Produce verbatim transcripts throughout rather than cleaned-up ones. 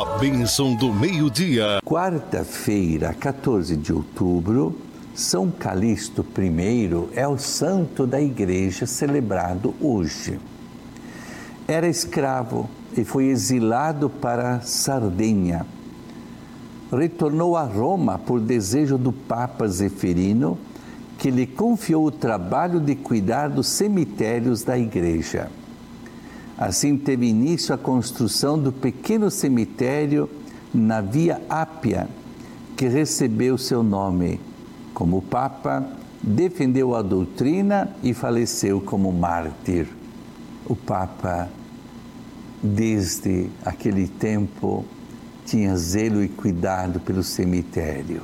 A bênção do meio-dia. Quarta-feira, quatorze de outubro, São Calixto I é o santo da Igreja celebrado hoje. Era escravo e foi exilado para Sardenha. Retornou a Roma por desejo do Papa Zeferino, que lhe confiou o trabalho de cuidar dos cemitérios da Igreja. Assim teve início a construção do pequeno cemitério na Via Ápia, que recebeu seu nome. Como Papa, defendeu a doutrina e faleceu como mártir. O Papa, desde aquele tempo, tinha zelo e cuidado pelo cemitério.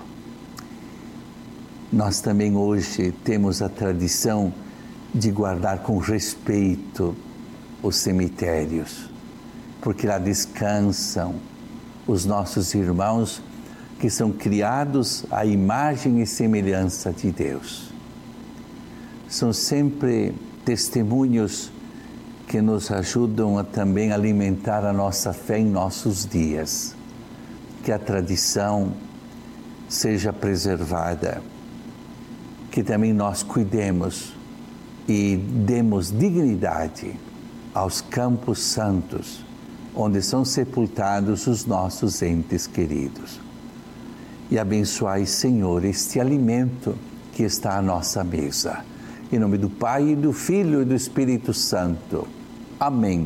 Nós também hoje temos a tradição de guardar com respeito os cemitérios, porque lá descansam os nossos irmãos que são criados à imagem e semelhança de Deus. São sempre testemunhos que nos ajudam a também alimentar a nossa fé em nossos dias. Que a tradição seja preservada, que também nós cuidemos e demos dignidade aos campos santos, onde são sepultados os nossos entes queridos. E abençoai, Senhor, este alimento que está à nossa mesa. Em nome do Pai, do Filho e do Espírito Santo. Amém.